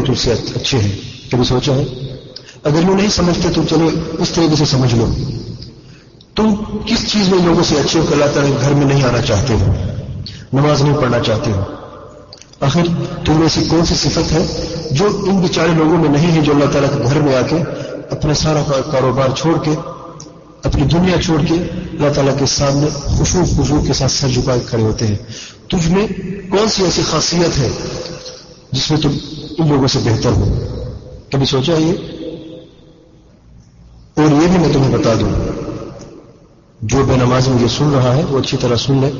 تجھ سے اچھے ہیں. کبھی سوچا ہے؟ اگر یوں نہیں سمجھتے تو چلو اس طریقے سے سمجھ لو. تم کس چیز میں لوگوں سے اچھے ہو کہ اللہ تعالیٰ گھر میں نہیں آنا چاہتے ہو, نماز نہیں پڑھنا چاہتے ہو؟ آخر تم میں ایسی کون سی صفت ہے جو ان بیچارے لوگوں میں نہیں ہے جو اللہ تعالیٰ کے گھر میں آ کے اپنا سارا کاروبار چھوڑ کے, اپنی دنیا چھوڑ کے اللہ تعالیٰ کے سامنے خضوع کے ساتھ سر جھکا کے کھڑے ہوتے ہیں؟ تجھ میں کون سی ایسی خاصیت ہے جس میں تم ان لوگوں سے بہتر ہو؟ کبھی سوچا یہ؟ اور یہ بھی میں تمہیں بتا دوں, جو بے نمازی مجھے سن رہا ہے وہ اچھی طرح سن لے.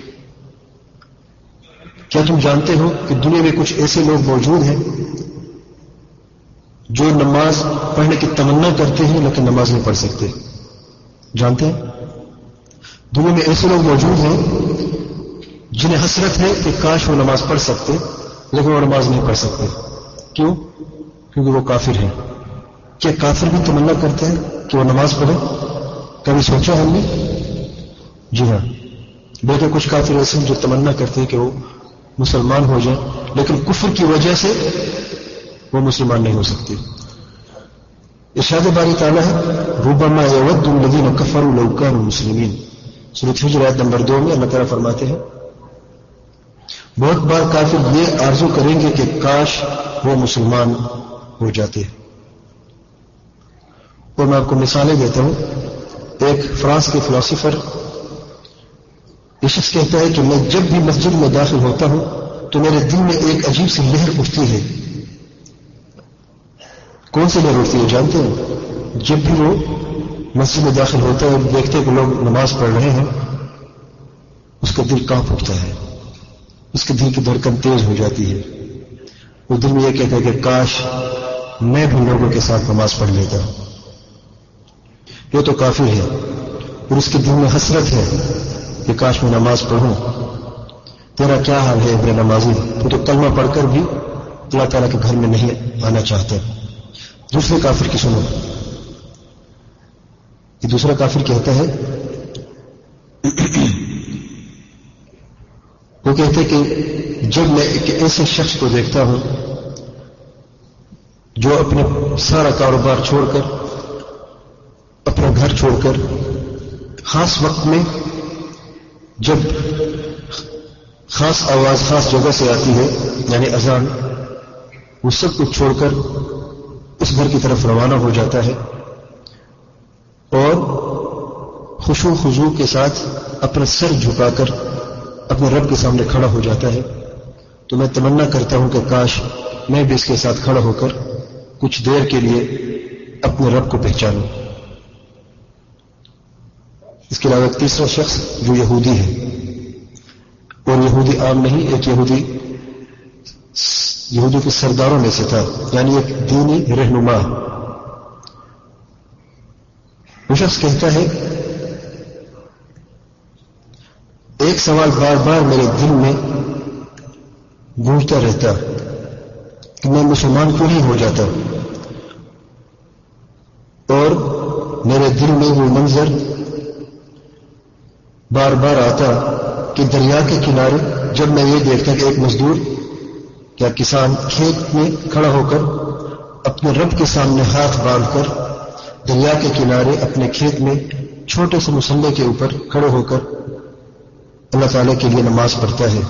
کیا تم جانتے ہو کہ دنیا میں کچھ ایسے لوگ موجود ہیں جو نماز پڑھنے کی تمنا کرتے ہیں لیکن نماز نہیں پڑھ سکتے؟ جانتے ہیں؟ دنیا میں ایسے لوگ موجود ہیں جنہیں حسرت ہے کہ کاش وہ نماز پڑھ سکتے لیکن وہ نماز نہیں پڑھ سکتے. کیوں؟ کیونکہ وہ کافر ہیں. کیا کافر بھی تمنا کرتے ہیں کہ وہ نماز پڑھے؟ کبھی سوچا ہم نے؟ جی ہاں, بلکہ کچھ کافر ایسے ہیں جو تمنا کرتے ہیں کہ وہ مسلمان ہو جائیں لیکن کفر کی وجہ سے وہ مسلمان نہیں ہو سکتے. ارشاد باری تعالیٰ ہے ربما یود الذین کفروا لو کانوا مسلمین. سورۃ حجر آیت نمبر 2 میں اللہ تعالیٰ فرماتے ہیں بہت بار کافر یہ آرزو کریں گے کہ کاش وہ مسلمان ہو جاتے. اور میں آپ کو مثالیں دیتا ہوں. ایک فرانس کے فلاسفر یہ شخص کہتا ہے کہ میں جب بھی مسجد میں داخل ہوتا ہوں تو میرے دل میں ایک عجیب سی لہر اٹھتی ہے. کون سی لہر اٹھتی ہے جانتے ہیں؟ جب بھی وہ مسجد میں داخل ہوتا ہے اور دیکھتے ہیں کہ لوگ نماز پڑھ رہے ہیں اس کا دل کانپ اٹھتا ہے, اس کے دل کی دھڑکن تیز ہو جاتی ہے. وہ دل میں یہ کہتا ہے کہ کاش میں بھی لوگوں کے ساتھ نماز پڑھ لیتا. یہ تو کافر ہے اور اس کے دل میں حسرت ہے کہ کاش میں نماز پڑھوں. تیرا کیا حال ہے ابن نمازی, تو کلمہ پڑھ کر بھی اللہ تعالیٰ کے گھر میں نہیں آنا چاہتا. دوسرے کافر کی سنو. یہ دوسرا کافر کہتا ہے وہ کہتے کہ جب میں ایک ایسے شخص کو دیکھتا ہوں جو اپنے سارا کاروبار چھوڑ کر, اپنا گھر چھوڑ کر, خاص وقت میں جب خاص آواز خاص جگہ سے آتی ہے یعنی اذان, وہ سب کچھ چھوڑ کر اس گھر کی طرف روانہ ہو جاتا ہے اور خشوع خضوع کے ساتھ اپنا سر جھکا کر اپنے رب کے سامنے کھڑا ہو جاتا ہے. تو میں تمنا کرتا ہوں کہ کاش میں بھی اس کے ساتھ کھڑا ہو کر کچھ دیر کے لیے اپنے رب کو پہچانوں. اس کے علاوہ ایک تیسرا شخص جو یہودی ہے, اور یہودی عام نہیں, ایک یہودی کے سرداروں میں سے تھا, یعنی ایک دینی رہنما. وہ شخص کہتا ہے ایک سوال بار بار میرے دل میں گونجتا رہتا کہ میں مسلمان کیوں نہیں ہو جاتا, اور میرے دل میں وہ منظر بار بار آتا کہ دریا کے کنارے جب میں یہ دیکھتا کہ ایک مزدور یا کسان کھیت میں کھڑا ہو کر اپنے رب کے سامنے ہاتھ باندھ کر دریا کے کنارے اپنے کھیت میں چھوٹے سے مصلے کے اوپر کھڑے ہو کر اللہ تعالیٰ کے لیے نماز پڑھتا ہے.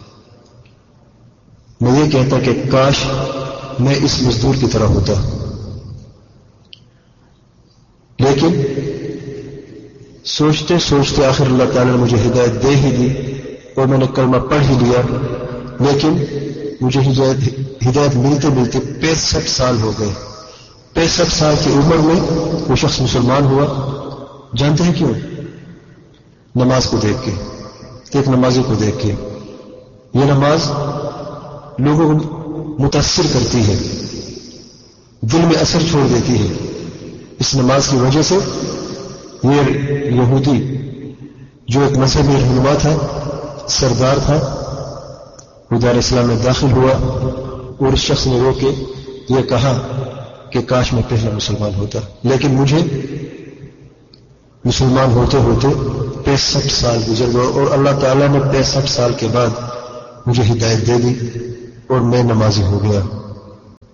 میں یہ کہتا کہ کاش میں اس مزدور کی طرح ہوتا. لیکن سوچتے سوچتے آخر اللہ تعالیٰ نے مجھے ہدایت دے ہی دی اور میں نے کلمہ پڑھ ہی لیا, لیکن مجھے ہدایت ملتے ملتے 65 سال ہو گئے. 65 سال کی عمر میں وہ شخص مسلمان ہوا. جانتے ہیں کیوں؟ نماز کو دیکھ کے, ایک نمازی کو دیکھ کے. یہ نماز لوگوں کو متاثر کرتی ہے, دل میں اثر چھوڑ دیتی ہے. اس نماز کی وجہ سے یہ یہودی جو ایک مذہبی رہنما تھا, سردار تھا, وہ دار اسلام میں داخل ہوا اور اس شخص نے رو کے یہ کہا کہ کاش میں پہلا مسلمان ہوتا. لیکن مجھے مسلمان ہوتے ہوتے 65 سال گزر گئے اور اللہ تعالیٰ نے 65 سال کے بعد مجھے ہدایت دے دی اور میں نمازی ہو گیا.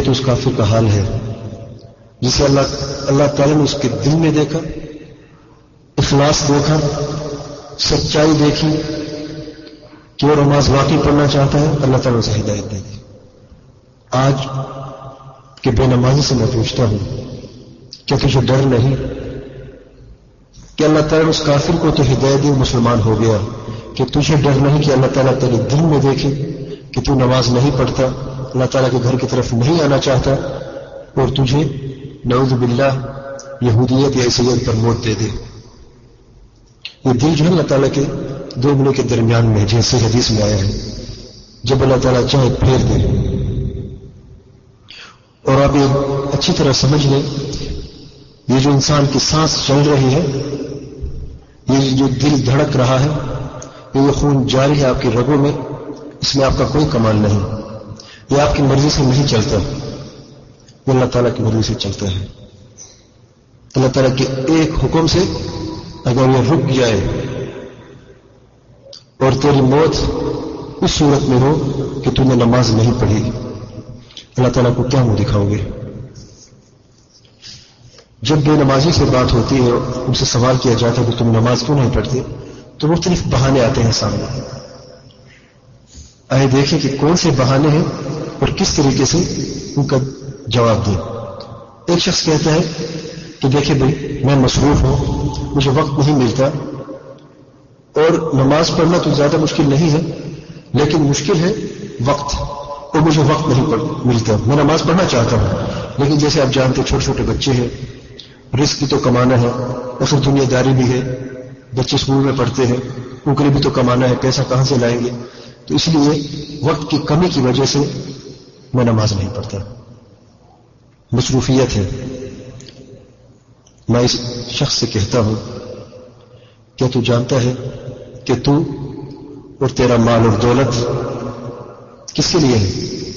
تو اس کافر کا حال ہے جسے اللہ تعالیٰ نے اس کے دل میں دیکھا، اخلاص دیکھا، سچائی دیکھی کہ وہ نماز واقعی پڑھنا چاہتا ہے، اللہ تعالیٰ اسے ہدایت دے دی۔ آج کے بے نمازی سے میں پوچھتا ہوں، کیا تجھے ڈر نہیں کہ اللہ تعالیٰ نے اس کافر کو تو ہدایت دی، مسلمان ہو گیا، کہ تجھے ڈر نہیں کہ اللہ تعالیٰ تیرے دل میں دیکھے کہ تو نماز نہیں پڑھتا، اللہ تعالیٰ کے گھر کی طرف نہیں آنا چاہتا، اور تجھے نعوذ باللہ یہودیت یا عیسائیت پر موت دے دے۔ یہ دل جو ہے اللہ تعالیٰ کے دو انگلیوں کے درمیان میں، جیسے حدیث میں آیا ہے، جب اللہ تعالیٰ چاہے پھیر دے۔ اور آپ یہ اچھی طرح سمجھ لیں، یہ جو انسان کی سانس چل رہی ہے، یہ جو دل دھڑک رہا ہے، یہ خون جاری ہے آپ کی رگوں میں، اس میں آپ کا کوئی کمال نہیں، یہ آپ کی مرضی سے نہیں چلتا، یہ اللہ تعالیٰ کی مرضی سے چلتا ہے۔ اللہ تعالیٰ کے ایک حکم سے اگر یہ رک جائے اور تیری موت اس صورت میں ہو کہ تم نے نماز نہیں پڑھی، اللہ تعالیٰ کو کیا منہ دکھاؤ گے؟ جب بے نمازی سے بات ہوتی ہے، ان سے سوال کیا جاتا ہے کہ تم نماز کیوں نہیں پڑھتے، تو مختلف بہانے آتے ہیں سامنے۔ آئے دیکھیں کہ کون سے بہانے ہیں اور کس طریقے سے ان کا جواب دیں۔ ایک شخص کہتا ہے کہ دیکھیں بھائی، میں مصروف ہوں، مجھے وقت نہیں ملتا، اور نماز پڑھنا تو زیادہ مشکل نہیں ہے، لیکن مشکل ہے وقت، اور مجھے وقت نہیں ملتا۔ میں نماز پڑھنا چاہتا ہوں، لیکن جیسے آپ جانتے چھوٹے چھوٹے بچے ہیں، رزق بھی تو کمانا ہے، اور پھر دنیا داری بھی ہے، بچے اسکول میں پڑھتے ہیں، ان کے لیے بھی تو کمانا ہے، پیسہ کہاں سے لائیں گے؟ تو اس لیے وقت کی کمی کی وجہ سے میں نماز نہیں پڑھتا، مصروفیت ہے۔ میں اس شخص سے کہتا ہوں، کیا تو جانتا ہے کہ تو اور تیرا مال اور دولت کس کے لیے ہے؟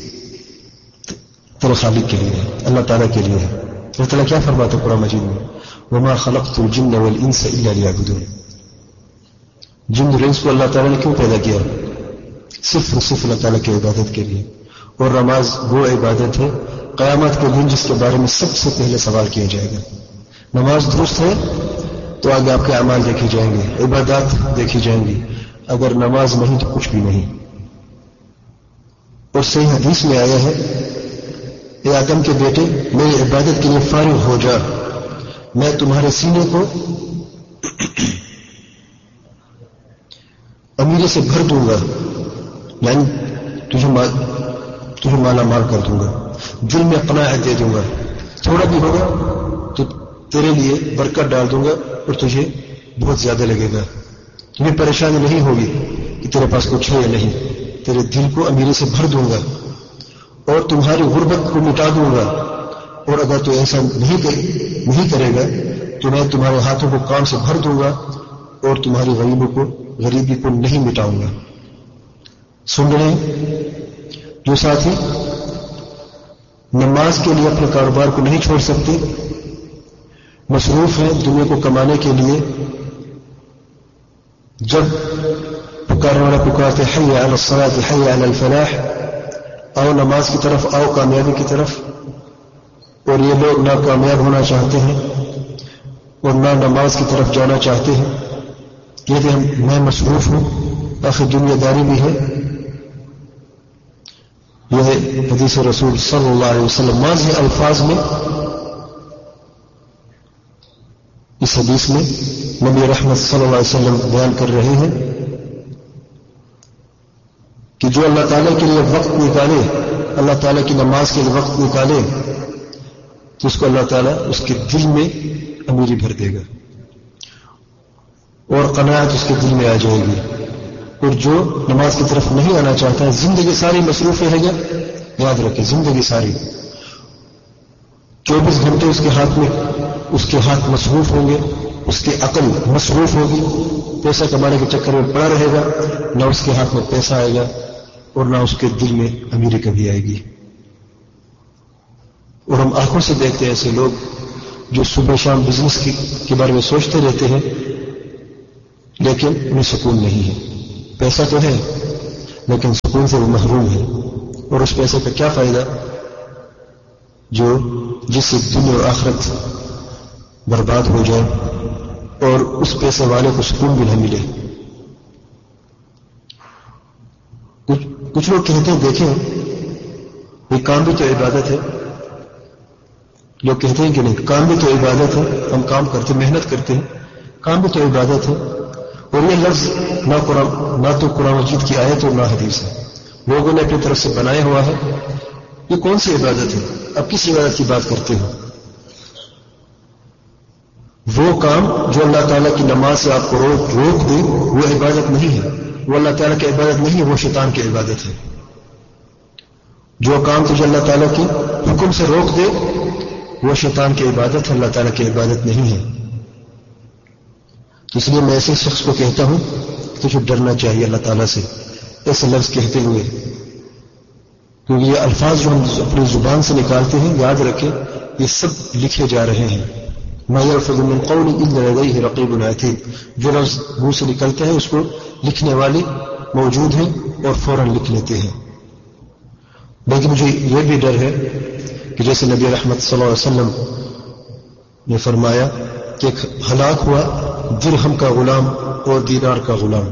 تیرے خالق کے لیے ہے، اللہ تعالیٰ کے لیے ہے۔ اللہ تعالیٰ کیا فرماتا ہے قرآن مجید میں؟ وَمَا خَلَقْتُ الْجِنَّ وَالْإِنسَ إِلَّا لِيَعْبُدُونِ۔ جن اور انس کو اللہ تعالیٰ نے کیوں پیدا کیا؟ صرف اور صرف اللہ تعالیٰ کی عبادت کے لیے۔ اور نماز وہ عبادت ہے قیامت کے دن جس کے بارے میں سب سے پہلے سوال کیا جائے گا۔ نماز درست ہے تو آگے آپ کے اعمال دیکھے جائیں گے، عبادات دیکھی جائیں گی، اگر نماز نہیں تو کچھ بھی نہیں۔ اور صحیح حدیث میں آیا ہے، اے آدم کے بیٹے، میری عبادت کے لیے فارغ ہو جا، میں تمہارے سینے کو امیری سے بھر دوں گا، یعنی تجھے مالا مال کر دوں گا، دل میں قناعت دے دوں گا، تھوڑا بھی ہوگا تو تیرے لیے برکت ڈال دوں گا اور تجھے بہت زیادہ لگے گا، تمہیں پریشانی نہیں ہوگی کہ تیرے پاس کچھ ہے یا نہیں، تیرے دل کو امیری سے بھر دوں گا اور تمہاری غربت کو مٹا دوں گا، اور اگر تو ایسا نہیں کرے گا تو میں تمہارے ہاتھوں کو کام سے بھر دوں گا اور تمہاری غریبی کو نہیں مٹاؤں گا۔ سن رہے ہیں جو ساتھی نماز کے لیے اپنے کاروبار کو نہیں چھوڑ سکتے، مصروف ہیں دنیا کو کمانے کے لیے، جب پکارنے والا پکارتے حی علی الصلاۃ حی علی الفلاح، آؤ نماز کی طرف، آؤ کامیابی کی طرف، اور یہ لوگ نہ کامیاب ہونا چاہتے ہیں اور نہ نماز کی طرف جانا چاہتے ہیں، کہتے ہیں میں مصروف ہوں، آخر دنیا داری بھی ہے۔ یہ حدیث رسول صلی اللہ علیہ وسلم ماضی الفاظ میں، اس حدیث میں نبی رحمت صلی اللہ علیہ وسلم بیان کر رہے ہیں کہ جو اللہ تعالیٰ کے لیے وقت نکالے، اللہ تعالیٰ کی نماز کے لیے وقت نکالے، تو اس کو اللہ تعالیٰ اس کے دل میں امیری بھر دے گا اور قناعت اس کے دل میں آ جائے گی۔ اور جو نماز کی طرف نہیں آنا چاہتا ہے، زندگی ساری مصروف رہے گا، یاد رکھیں زندگی ساری 24 گھنٹے اس کے ہاتھ مصروف ہوں گے، اس کی عقل مصروف ہوگی، پیسہ کمانے کے چکر میں پڑا رہے گا، نہ اس کے ہاتھ میں پیسہ آئے گا اور نہ اس کے دل میں امیری کبھی آئے گی۔ اور ہم آنکھوں سے دیکھتے ہیں ایسے لوگ جو صبح شام بزنس کے بارے میں سوچتے رہتے ہیں، لیکن انہیں سکون نہیں ہے، پیسہ تو ہے لیکن سکون سے وہ محروم ہے، اور اس پیسے کا کیا فائدہ جس سے دنیا اور آخرت برباد ہو جائے اور اس پیسے والے کو سکون بھی نہ ملے. کچھ لوگ کہتے ہیں دیکھیں یہ کام بھی تو عبادت ہے. لوگ کہتے ہیں کہ نہیں کام بھی تو عبادت ہے, ہم کام کرتے محنت کرتے ہیں, کام بھی تو عبادت ہے. اور یہ لفظ نہ تو قرآن مجید کی آیت اور نہ حدیث ہے, لوگوں نے اپنی طرف سے بنایا ہوا ہے. یہ کون سی عبادت ہے؟ اب کس عبادت کی بات کرتے ہیں؟ وہ کام جو اللہ تعالیٰ کی نماز سے آپ کو روک دے وہ عبادت نہیں ہے, وہ اللہ تعالیٰ کی عبادت نہیں ہے, وہ شیطان کی عبادت ہے. جو کام تجھے اللہ تعالیٰ کی حکم سے روک دے وہ شیطان کی عبادت ہے, اللہ تعالیٰ کی عبادت نہیں ہے. اس لیے میں ایسے شخص کو کہتا ہوں تجھے ڈرنا چاہیے اللہ تعالیٰ سے ایسے لفظ کہتے ہوئے, کیونکہ یہ الفاظ جو ہم اپنی زبان سے نکالتے ہیں یاد رکھیں یہ سب لکھے جا رہے ہیں. ما يلفظ من قول الا لديه رقيب عتيد, جو لفظ منہ سے نکلتا ہے اس کو لکھنے والے موجود ہیں اور فوراً لکھ لیتے ہیں. بلکہ مجھے یہ بھی ڈر ہے کہ جیسے نبی رحمت صلی اللہ علیہ وسلم نے فرمایا کہ ایک ہلاک ہوا درہم کا غلام اور دینار کا غلام,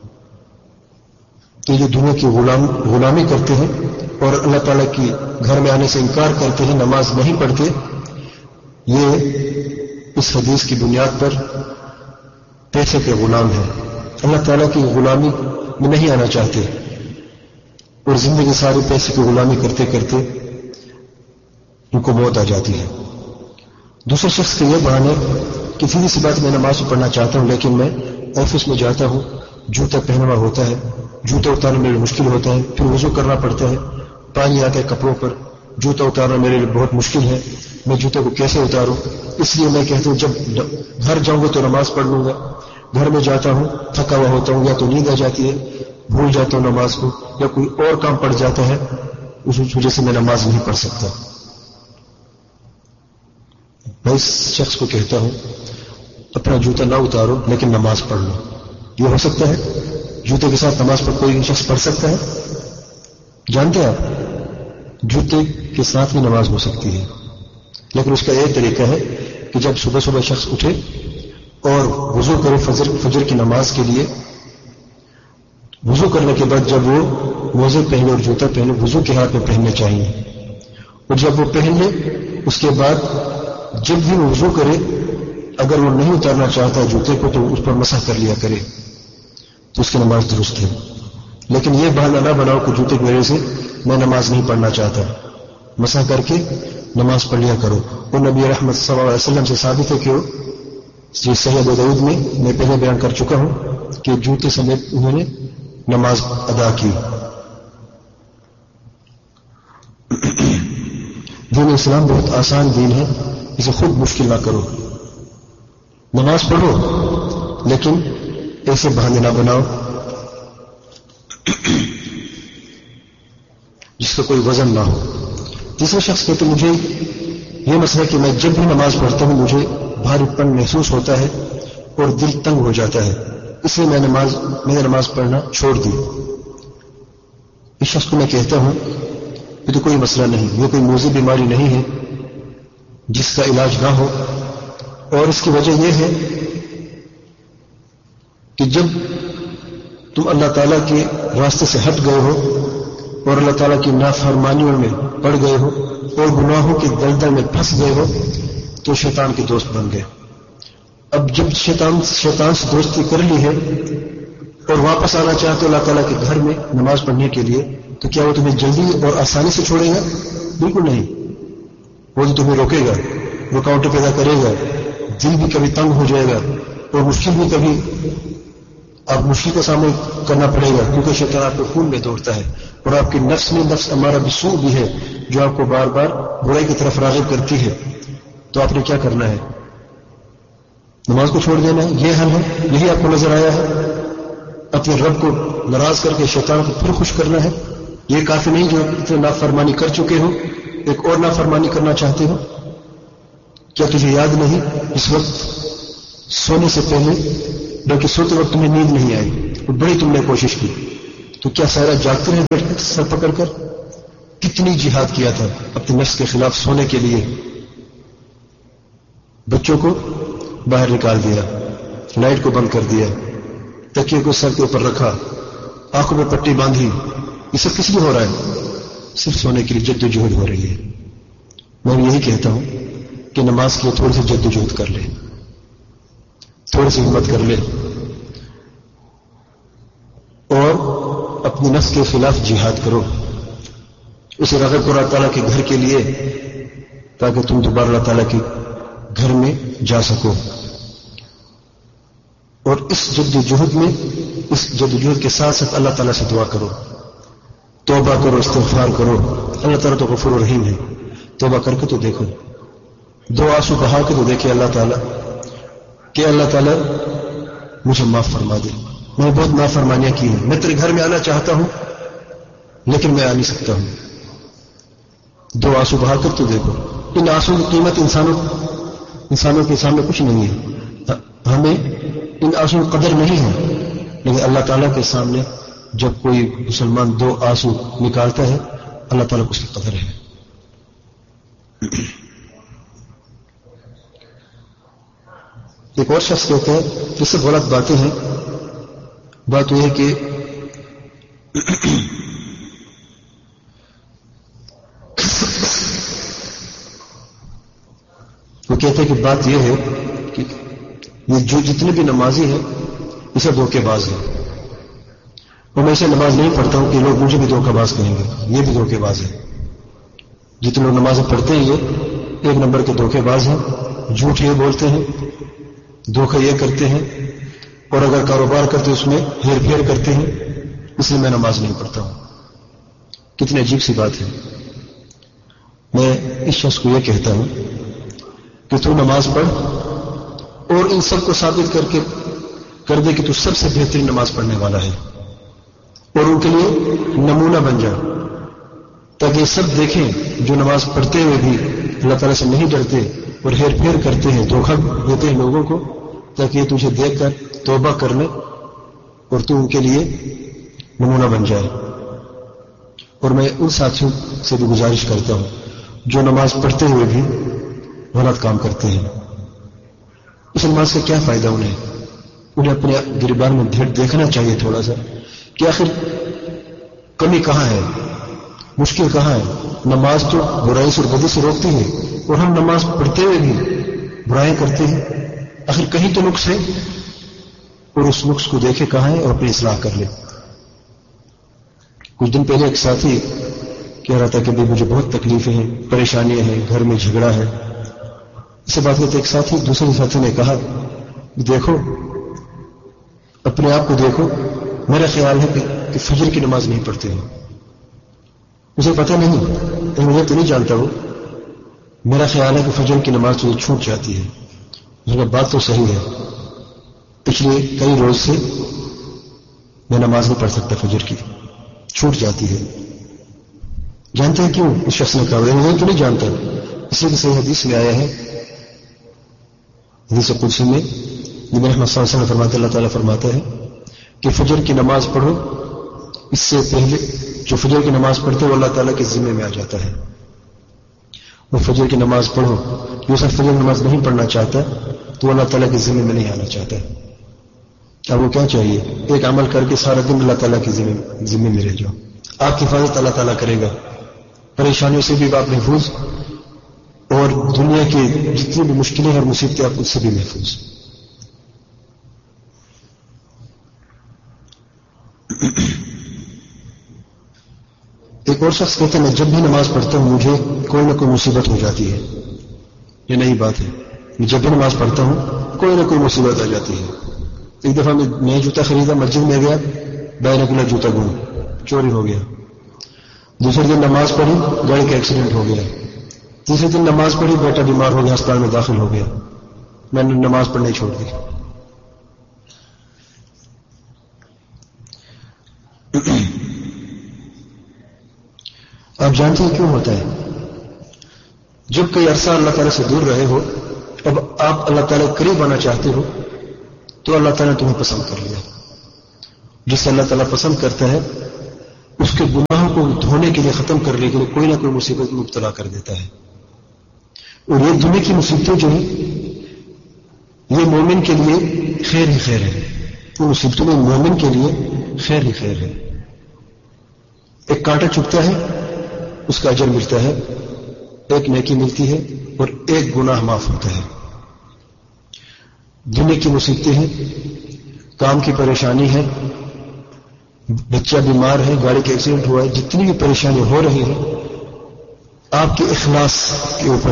کہ جو دنیا کی غلامی کرتے ہیں اور اللہ تعالیٰ کی گھر میں آنے سے انکار کرتے ہیں, نماز نہیں پڑھتے, یہ اس حدیث کی بنیاد پر پیسے کے غلام ہیں. اللہ تعالیٰ کی غلامی میں نہیں آنا چاہتے اور زندگی ساری پیسے کی غلامی کرتے کرتے ان کو موت آ جاتی ہے. دوسرے شخص کا یہ بہانہ کہ سیدھی سی بات میں نماز پڑھنا چاہتا ہوں لیکن میں آفس میں جاتا ہوں, جوتا پہنا ہوا ہوتا ہے, جوتا اتارنا میرے لیے مشکل ہوتا ہے, پھر وضو کرنا پڑتا ہے, پانی آ کے کپڑوں پر, جوتا اتارنا میرے لیے بہت مشکل ہے, میں جوتے کو کیسے اتاروں؟ اس لیے میں کہتا ہوں جب گھر جاؤں گا تو نماز پڑھ لوں گا. گھر میں جاتا ہوں تھکا ہوا ہوتا ہوں, یا تو نیند آ جاتی ہے, بھول جاتا ہوں نماز کو, یا کوئی اور کام پڑ جاتا ہے, اس وجہ سے میں نماز نہیں پڑھ سکتا. میں اس شخص کو کہتا ہوں اپنا جوتا نہ اتارو لیکن نماز پڑھ لو. یہ ہو سکتا ہے؟ جوتے کے ساتھ نماز پر کوئی شخص پڑھ سکتا ہے؟ جانتے ہیں آپ جوتے کے ساتھ ہی نماز ہو سکتی ہے, لیکن اس کا یہ طریقہ ہے کہ جب صبح صبح شخص اٹھے اور وضو کرے فجر کی نماز کے لیے, وضو کرنے کے بعد جب وہ موزے پہنے اور جوتا پہنے, وضو کے ہاتھ میں پہننے چاہیے, اور جب وہ پہن لے اس کے بعد جب بھی وہ وضو کرے اگر وہ نہیں اتارنا چاہتا جوتے کو تو اس پر مسح کر لیا کرے تو اس کی نماز درست ہے. لیکن یہ بہانہ نہ بناؤ کہ جوتے کی وجہ سے میں نماز نہیں پڑھنا چاہتا, مسح کر کے نماز پڑھ لیا کرو. اور نبی رحمت صلی اللہ علیہ وسلم سے ثابت ہے کہ صحیح ابو داؤد میں پہلے بیان کر چکا ہوں کہ جوتے سمیت انہوں نے نماز ادا کی. دین اسلام بہت آسان دین ہے, اسے خود مشکل نہ کرو. نماز پڑھو لیکن ایسے بہانے نہ بناؤ جس کا کوئی وزن نہ ہو. تیسرا شخص کہتے مجھے یہ مسئلہ کہ میں جب بھی نماز پڑھتا ہوں مجھے بھاری پن محسوس ہوتا ہے اور دل تنگ ہو جاتا ہے, اس لیے میں نے نماز پڑھنا چھوڑ دی. اس شخص کو میں کہتا ہوں یہ تو کوئی مسئلہ نہیں, یہ کوئی موذی بیماری نہیں ہے جس کا علاج نہ ہو, اور اس کی وجہ یہ ہے کہ جب تم اللہ تعالیٰ کے راستے سے ہٹ گئے ہو اور اللہ تعالیٰ کی نافرمانیوں میں پڑ گئے ہو اور گناہوں کے دلدل میں پھنس گئے ہو تو شیطان کے دوست بن گئے. اب جب شیطان سے دوستی کر لی ہے اور واپس آنا چاہتے اللہ تعالیٰ کے گھر میں نماز پڑھنے کے لیے تو کیا وہ تمہیں جلدی اور آسانی سے چھوڑے گا؟ بالکل نہیں. وہ تو تمہیں روکے گا, رکاوٹیں پیدا کرے گا, دل بھی کبھی تنگ ہو جائے گا اور مشکل بھی کبھی آپ مشکل کا سامنا کرنا پڑے گا, کیونکہ شیطان آپ کے خون میں دوڑتا ہے اور آپ کی نفس میں نفس ہمارا بسوء بھی ہے جو آپ کو بار بار برائی کی طرف راغب کرتی ہے. تو آپ نے کیا کرنا ہے؟ نماز کو چھوڑ دینا ہے, یہ حل ہے. یہی آپ کو نظر آیا ہے. اپنے رب کو ناراض کر کے شیطان کو پھر خوش کرنا ہے. یہ کافی نہیں جو اتنے نافرمانی کر چکے ہو ایک اور نافرمانی کرنا چاہتے ہو؟ کیا تجھے یاد نہیں اس وقت سونے سے پہلے بلکہ سوتے وقت تمہیں نیند نہیں آئی اور بڑی تم نے کوشش کی, تو کیا سارا جاگتے رہے بیٹھ کر سر پکڑ کر؟ کتنی جہاد کیا تھا اپنے نفس کے خلاف سونے کے لیے. بچوں کو باہر نکال دیا، لائٹ کو بند کر دیا، تکیے کو سر کے اوپر رکھا، آنکھوں میں پٹی باندھی. یہ سب کس لیے ہو رہا ہے؟ صرف سونے کے لیے جد و جہد ہو رہی ہے. میں یہی کہتا ہوں کہ نماز کے لیے تھوڑی سی جد و جہد کر لے، تھوڑی سی ہمت کر لے اور اپنی نفس کے خلاف جہاد کرو. اسے راغب کرو اللہ تعالیٰ کے گھر کے لیے تاکہ تم دوبارہ اللہ تعالیٰ کے گھر میں جا سکو. اور اس جد و جہد میں، اس جد و جہد کے ساتھ ساتھ اللہ تعالیٰ سے دعا کرو، توبہ کرو، استغفار کرو. اللہ تعالیٰ تو غفور و رحیم ہے. توبہ کر کے تو دیکھو، 2 آنسو بہا کے تو دیکھے اللہ تعالیٰ کہ اللہ تعالیٰ مجھے معاف فرما دے، میں نے بہت نافرمانیاں کی ہیں، میں تیرے گھر میں آنا چاہتا ہوں لیکن میں آ نہیں سکتا ہوں. 2 آنسو بہا کر تو دیکھو. ان آنسو کی قیمت انسانوں کے سامنے کچھ نہیں ہے. ہمیں ان آنسو کی قدر نہیں ہے، لیکن اللہ تعالیٰ کے سامنے جب کوئی مسلمان 2 آنسو نکالتا ہے اللہ تعالیٰ کو اس کی قدر ہے. ایک اور شخص کہتا ہے کہ سب غلط باتیں ہیں. بات یہ ہے کہ وہ کہتے ہیں کہ بات یہ ہے کہ یہ جو جتنے بھی نمازی ہیں یہ سب دھوکے باز ہیں. اور میں اسے نماز نہیں پڑھتا ہوں کہ لوگ مجھے بھی دھوکہ باز کہیں گے. یہ بھی دھوکے باز ہے. جتنے لوگ نمازیں پڑھتے ہیں یہ 1 نمبر کے دھوکے باز ہیں. جھوٹ یہ بولتے ہیں، دھوکہ یہ کرتے ہیں، اور اگر کاروبار کرتے اس میں ہیر پھیر کرتے ہیں. اس لیے میں نماز نہیں پڑھتا ہوں. کتنی عجیب سی بات ہے. میں اس شخص کو یہ کہتا ہوں کہ تو نماز پڑھ اور ان سب کو ثابت کر دے کہ تو سب سے بہترین نماز پڑھنے والا ہے، اور ان کے لیے نمونہ بن جا، تاکہ سب دیکھیں جو نماز پڑھتے ہوئے بھی اللہ تعالیٰ سے نہیں ڈرتے اور ہیر پھیر کرتے ہیں، دھوکہ دیتے ہیں لوگوں کو، تاکہ یہ تجھے دیکھ کر توبہ کر لیں اور تو ان کے لیے نمونہ بن جائے. اور میں ان ساتھیوں سے بھی گزارش کرتا ہوں جو نماز پڑھتے ہوئے بھی غلط کام کرتے ہیں. اس نماز سے کیا فائدہ انہیں اپنے گریبان میں دیکھنا چاہیے تھوڑا سا کہ آخر کمی کہاں ہے، مشکل کہاں ہے. نماز تو برائی سے اور بدی سے روکتی ہے اور ہم نماز پڑھتے ہوئے بھی برائیں کرتے ہیں. آخر کہیں تو نقص ہے، اور اس نقص کو دیکھے کہاں ہے اور اپنی اصلاح کر لے. کچھ دن پہلے ایک ساتھی کہہ رہا تھا کہ مجھے بہت تکلیفیں ہیں، پریشانیاں ہیں، گھر میں جھگڑا ہے. اس سے بات کرتے ایک ساتھی دوسرے ساتھی نے کہا دیکھو اپنے آپ کو دیکھو، میرا خیال ہے کہ فجر کی نماز نہیں پڑھتے ہو. مجھے پتہ نہیں، مجھے تو نہیں جانتا ہو، میرا خیال ہے کہ فجر کی نماز تجھے چھوٹ جاتی ہے. اس کا بات تو صحیح ہے، پچھلے کئی روز سے میں نماز نہیں پڑھ سکتا، فجر کی چھوٹ جاتی ہے. جانتے ہیں کیوں؟ اس شخص نے کہا مجھے تو نہیں جانتا. اس لیے کہ صحیح حدیث میں آیا ہے، حدیث قدسی میں نبی محمد صلی اللہ علیہ وسلم فرماتے، اللہ تعالیٰ فرماتا ہے کہ فجر کی نماز پڑھو، اس سے پہلے جو فجر کی نماز پڑھتے وہ اللہ تعالیٰ کے ذمے میں آ جاتا ہے. وہ فجر کی نماز پڑھو، جو سب فجر کی نماز نہیں پڑھنا چاہتا تو وہ اللہ تعالیٰ کے ذمے میں نہیں آنا چاہتا. اب وہ کیا چاہیے؟ ایک عمل کر کے سارا دن اللہ تعالیٰ کے ذمے میں رہ جاؤ. آپ کی حفاظت اللہ تعالیٰ کرے گا، پریشانیوں سے بھی آپ محفوظ، اور دنیا کی جتنی بھی مشکلیں اور مصیبتیں آپ اس سے بھی محفوظ. ایک اور شخص کہتے ہیں میں جب بھی نماز پڑھتا ہوں مجھے کوئی نہ کوئی مصیبت ہو جاتی ہے. یہ نئی بات ہے، میں جب بھی نماز پڑھتا ہوں کوئی نہ کوئی مصیبت آ جاتی ہے. ایک دفعہ میں نیا جوتا خریدا، مسجد میں گیا، بائیں نکلا جوتا گم، چوری ہو گیا. دوسرے دن نماز پڑھی، گاڑی کا ایکسیڈنٹ ہو گیا. تیسرے دن نماز پڑھی، بیٹا بیمار ہو گیا، ہسپتال میں داخل ہو گیا. میں نے نماز پڑھنے چھوڑ دی. آپ جانتے ہیں کیوں ہوتا ہے؟ جب کئی عرصہ اللہ تعالیٰ سے دور رہے ہو، اب آپ اللہ تعالیٰ قریب آنا چاہتے ہو تو اللہ تعالیٰ نے تمہیں پسند کر لیا. جس سے اللہ تعالیٰ پسند کرتا ہے اس کے گناہوں کو دھونے کے لیے، ختم کرنے کے لیے کوئی نہ کوئی مصیبت میں مبتلا کر دیتا ہے. اور یہ دنیا کی مصیبتیں جو ہیں یہ مومن کے لیے خیر ہی خیر ہے. وہ مصیبتوں میں مومن کے لیے خیر ہی خیر ہے. ایک کانٹا چبھتا ہے اس کا اجر ملتا ہے، ایک نیکی ملتی ہے اور ایک گناہ معاف ہوتا ہے. دنیا کی مصیبتیں ہیں، کام کی پریشانی ہے، بچہ بیمار ہے، گاڑی کا ایکسیڈنٹ ہوا ہے، جتنی بھی پریشانی ہو رہی ہے آپ کے اخلاص کے اوپر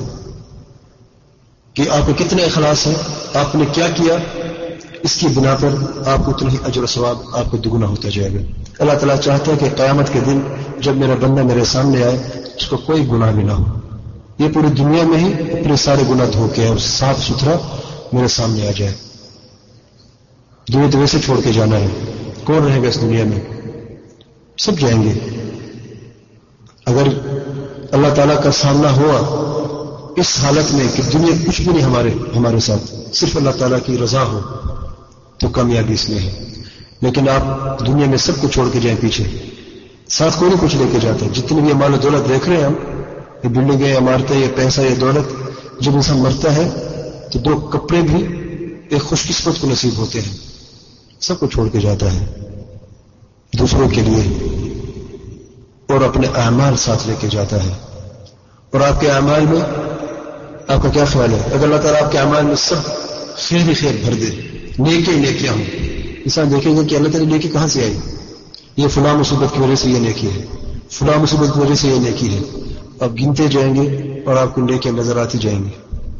کہ آپ کو کتنے اخلاص ہے، آپ نے کیا کیا، اس کی بنا پر آپ کو اتنا ہی اجر و ثواب آپ کو دگنا ہوتا جائے گا. اللہ تعالیٰ چاہتا ہے کہ قیامت کے دن جب میرا بندہ میرے سامنے آئے اس کو کوئی گناہ بھی نہ ہو. یہ پوری دنیا میں ہی اپنے سارے گناہ دھو کے اور صاف ستھرا میرے سامنے آ جائے. دنیا تو ویسے چھوڑ کے جانا ہے، کون رہے گا اس دنیا میں؟ سب جائیں گے. اگر اللہ تعالیٰ کا سامنا ہوا اس حالت میں کہ دنیا کچھ بھی نہیں ہمارے ساتھ، صرف اللہ تعالیٰ کی رضا ہو تو کامیابی اس میں ہے. لیکن آپ دنیا میں سب کو چھوڑ کے جائیں پیچھے، ساتھ کوئی نہیں کچھ لے کے جاتا. جتنی بھی مال و دولت دیکھ رہے ہیں ہم، یہ بلڈنگیں، عمارتیں، یہ پیسہ، یہ دولت، جب انسان مرتا ہے تو دو کپڑے بھی ایک خوش قسمت کو نصیب ہوتے ہیں. سب کو چھوڑ کے جاتا ہے دوسروں کے لیے، اور اپنے اعمال ساتھ لے کے جاتا ہے. اور آپ کے اعمال میں آپ کا کیا خیال ہے؟ اگر اللہ تعالیٰ آپ کے اعمال میں سب خیر ہی خیر بھر دے، نیکی نیکیاں ہوں، انسان دیکھیں گے کہ اللہ تعالیٰ نیکی کہاں سے آئی؟ یہ فلاں مصیبت کی وجہ سے یہ نیکی ہے، فلاں مصیبت کی وجہ سے یہ نیکی ہے. آپ گنتے جائیں گے اور آپ کو نیکیاں نظر آتی جائیں گی.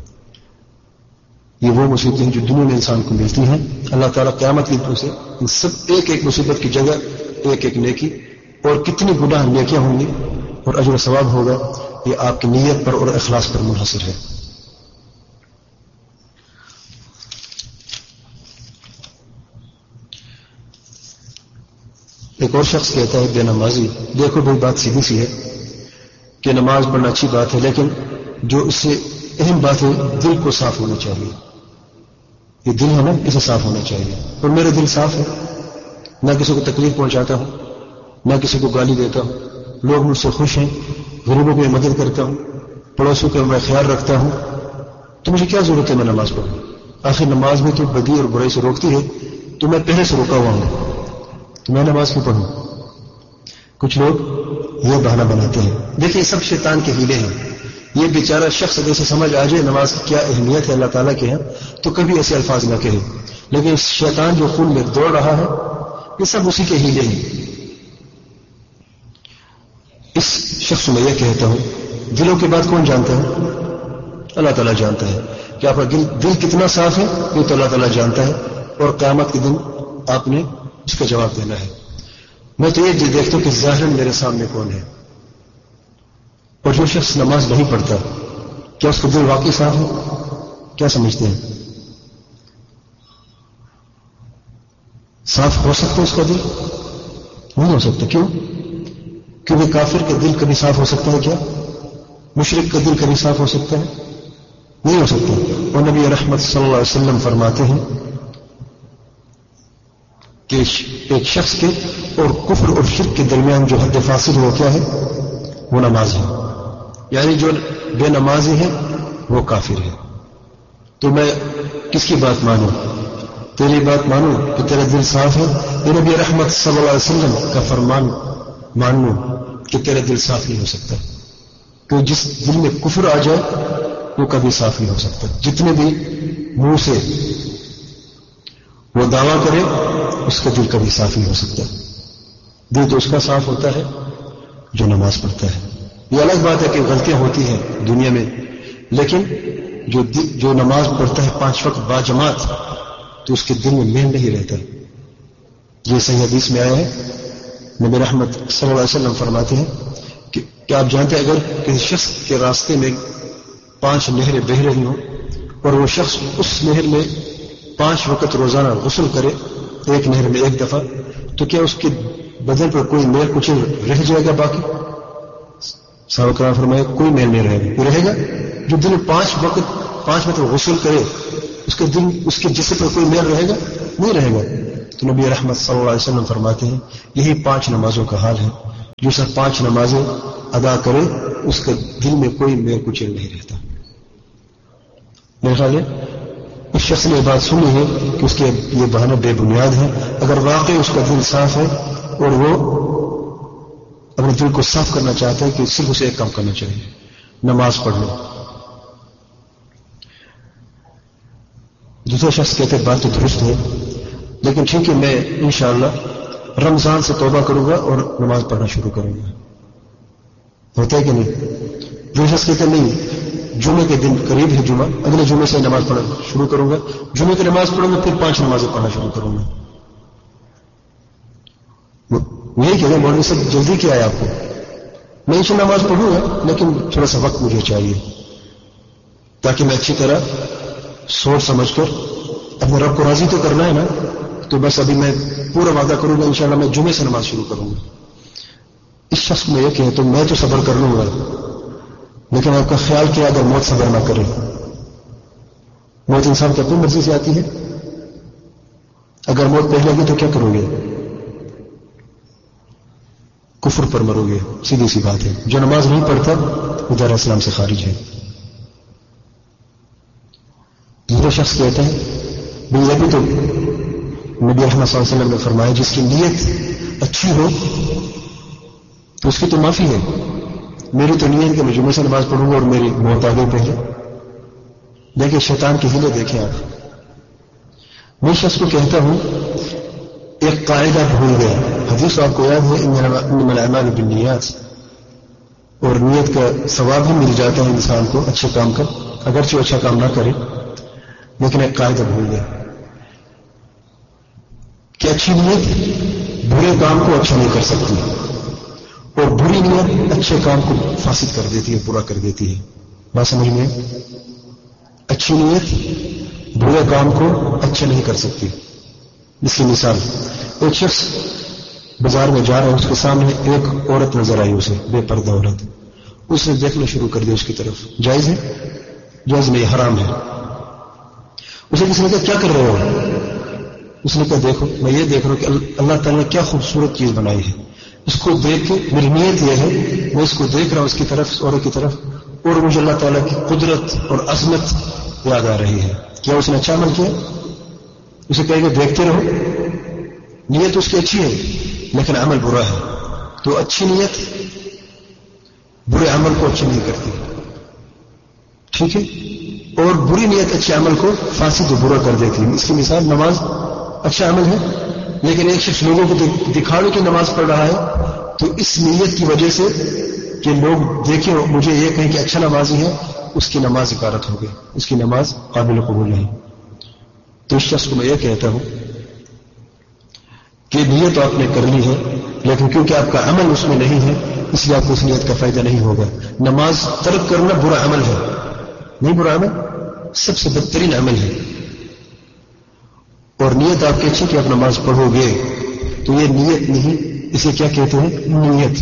یہ وہ مصیبتیں جو دنیا میں انسان کو ملتی ہیں. اللہ تعالیٰ قیامت کی طرف سے ان سب ایک ایک مصیبت کی جگہ ایک ایک نیکی، اور کتنی گناہ نیکیاں ہوں گی اور اجر و ثواب ہوگا، یہ آپ کی نیت پر اور اخلاص پر منحصر ہے. ایک اور شخص کہتا ہے بے نمازی، دیکھو بھائی بات سیدھی سی ہے کہ نماز پڑھنا اچھی بات ہے، لیکن جو اس سے اہم بات ہے دل کو صاف ہونا چاہیے. یہ دل ہے نا، اسے صاف ہونا چاہیے. اور میرا دل صاف ہے، نہ کسی کو تکلیف پہنچاتا ہوں، نہ کسی کو گالی دیتا ہوں، لوگ مجھ سے خوش ہیں، غریبوں کی مدد کرتا ہوں، پڑوسیوں کا میں خیال رکھتا ہوں. تو مجھے کیا ضرورت ہے میں نماز پڑھوں؟ آخر نماز میں تو بدی اور برائی سے روکتی ہے، تو میں پہلے سے روکا ہوا ہوں، تو میں نماز کیوں پڑھوں؟ کچھ لوگ یہ بہانہ بناتے ہیں. دیکھیں سب شیطان کے ہیلے ہیں. یہ بیچارہ شخص اگر اسے سمجھ آ جائے نماز کی کیا اہمیت ہے اللہ تعالیٰ کے ہیں تو کبھی ایسے الفاظ نہ کہے. لیکن شیطان جو خون میں دوڑ رہا ہے یہ سب اسی کے ہیلے ہیں. اس شخص میں یہ کہتا ہوں دلوں کی بات کون جانتا ہے؟ اللہ تعالیٰ جانتا ہے کہ آپ کا دل کتنا صاف ہے، یہ تو اللہ تعالیٰ جانتا ہے. اور قیامت کے دن آپ نے اس کا جواب دینا ہے. میں تو یہ دیکھتا ہوں کہ ظاہراً میرے سامنے کون ہے. اور جو شخص نماز نہیں پڑھتا کیا اس کا دل واقعی صاف ہے؟ کیا سمجھتے ہیں؟ صاف ہو سکتا ہے اس کا دل؟ نہیں ہو سکتا. کیوں؟ کیونکہ کافر کا دل کبھی صاف ہو سکتا ہے کیا؟ مشرک کا دل کبھی صاف ہو سکتا ہے؟ نہیں ہو سکتا. اور نبی رحمت صلی اللہ علیہ وسلم فرماتے ہیں کہ ایک شخص کے اور کفر اور شرک کے درمیان جو حد فاصل وہ کیا ہے؟ وہ نماز ہے. یعنی جو بے نمازی ہے وہ کافر ہے. تو میں کس کی بات مانوں؟ تیری بات مانوں کہ تیرا دل صاف ہے؟ یہ نبی رحمت صلی اللہ علیہ وسلم کا فرمان مان لوں کہ تیرا دل صاف نہیں ہو سکتا. کہ جس دل میں کفر آ جائے وہ کبھی صاف نہیں ہو سکتا. جتنے بھی منہ سے وہ دعویٰ کرے اس کا دل کبھی صاف نہیں ہو سکتا. دل تو اس کا صاف ہوتا ہے جو نماز پڑھتا ہے. یہ الگ بات ہے کہ غلطیاں ہوتی ہیں دنیا میں، لیکن جو نماز پڑھتا ہے 5 وقت با جماعت تو اس کے دل میں میل نہیں رہتا. یہ صحیح حدیث میں آیا ہے. نبی رحمت صلی اللہ علیہ وسلم فرماتے ہیں کہ آپ جانتے ہیں اگر کسی شخص کے راستے میں 5 نہریں بہہ رہی ہوں اور وہ شخص اس نہر میں 5 وقت روزانہ غسل کرے ایک نہر میں 1 دفعہ، تو کیا اس کے بدن پر کوئی میل کچل رہ جائے گا؟ باقی صحابہ کرام فرمایا کوئی میل نہیں رہے گا. یہ رہے گا جو دن 5 وقت غسل کرے اس کے جسم پر کوئی میل رہے گا؟ نہیں رہے گا. تو نبی رحمت صلی اللہ علیہ وسلم فرماتے ہیں یہی 5 نمازوں کا حال ہے، جو سب 5 نمازیں ادا کرے اس کے دل میں کوئی میر کچل نہیں رہتا. میرے خیال ہے اس شخص نے یہ بات سنی ہے کہ اس کے یہ بہانہ بے بنیاد ہے. اگر واقعی اس کا دل صاف ہے اور وہ اپنے دل کو صاف کرنا چاہتا ہے کہ صرف اسے ایک کام کرنا چاہیے، نماز پڑھ لو. دوسرا شخص کہتے ہیں بات تو درست ہے لیکن ٹھیک ہے، میں انشاءاللہ رمضان سے توبہ کروں گا اور نماز پڑھنا شروع کروں گا. ہوتا ہے کہ نہیں؟ جو شخص کہتے نہیں، جمعے کے دن قریب ہے جمعہ، اگلے جمعے سے نماز پڑھنا شروع کروں گا، جمعے کی نماز پڑھوں گا، پھر 5 نمازیں پڑھنا شروع کروں گا. یہی کہہ رہے مولوی صاحب جلدی کیا ہے آپ کو؟ میں اسے نماز پڑھوں گا لیکن تھوڑا سا وقت مجھے چاہیے تاکہ میں اچھی طرح سوچ سمجھ کر اپنے رب کو راضی تو کرنا ہے نا. تو بس ابھی میں پورا وعدہ کروں گا انشاءاللہ میں جمعے سے نماز شروع کروں گا. اس شخص کو میں یہ کہے تو میں تو صبر کر لوں گا، لیکن آپ کا خیال کیا اگر موت صبر نہ کرے؟ موت انسان کی اپنی مرضی سے آتی ہے. اگر موت پہلے گی تو کیا کرو گے؟ کفر پر مرو گے، سیدھی سی بات ہے. جو نماز نہیں پڑھتا وہ دار اسلام سے خارج ہے. دوسرا شخص کہتا ہے بھئی یہ بھی تو نبی رحمت صلی اللہ علیہ وسلم نے فرمایا جس کی نیت اچھی ہو تو اس کی تو معافی ہے. میری تو نیت ہے کہ میں جمعے سے نماز پڑھوں گا اور میری موت آگے پہلے. دیکھیں شیطان کی ہیلے دیکھیں آپ. میں شخص کو کہتا ہوں ایک قاعدہ بھول گیا. حدیث آپ کو یاد ہے انما الاعمال بالنیات، اور نیت کا ثواب بھی مل جاتا ہے انسان کو اچھے کام کا اگرچہ اچھا کام نہ کرے. لیکن ایک قاعدہ بھول گیا کہ اچھی نیت برے کام کو اچھا نہیں کر سکتی اور بری نیت اچھے کام کو فاسد کر دیتی ہے، برا کر دیتی ہے. بات سمجھ میں؟ اچھی نیت برے کام کو اچھا نہیں کر سکتی. اس کی مثال، ایک شخص بازار میں جا رہا ہے، اس کے سامنے ایک عورت نظر آئی، اسے بے پردہ عورت. اس نے دیکھنا شروع کر دیا اس کی طرف. جائز ہے؟ جائز نہیں، حرام ہے. اسے کسی نے کہا کیا کر رہے ہو؟ اس نے کہا دیکھو میں یہ دیکھ رہا ہوں کہ اللہ تعالیٰ نے کیا خوبصورت چیز بنائی ہے، اس کو دیکھ کے میری نیت یہ ہے میں اس کو دیکھ رہا ہوں اس کی طرف، عورت کی طرف، اور مجھے اللہ تعالیٰ کی قدرت اور عظمت یاد آ رہی ہے. کیا اس نے اچھا عمل کیا؟ اسے کہے گا دیکھتے رہو. نیت اس کی اچھی ہے لیکن عمل برا ہے. تو اچھی نیت برے عمل کو اچھی نہیں کرتی، ٹھیک ہے؟ اور بری نیت اچھے عمل کو فاسد و برا کر دیتی ہے. اس کی مثال نماز اچھا عمل ہے لیکن ایک شخص لوگوں کو دکھاڑے کی نماز پڑھ رہا ہے تو اس نیت کی وجہ سے کہ لوگ دیکھیں مجھے یہ کہیں کہ اچھا نمازی ہے، اس کی نماز غارت ہو گئی، اس کی نماز قابل قبول نہیں. تو اس شخص کو میں یہ کہتا ہوں کہ نیت آپ نے کر لی ہے لیکن کیونکہ آپ کا عمل اس میں نہیں ہے اس لیے آپ کو اس نیت کا فائدہ نہیں ہوگا. نماز ترک کرنا برا عمل ہے، نہیں برا عمل، سب سے بدترین عمل ہے. اور نیت آپ کی اچھی کہ آپ نماز پڑھو گے تو یہ نیت نہیں، اسے کیا کہتے ہیں؟ نیت.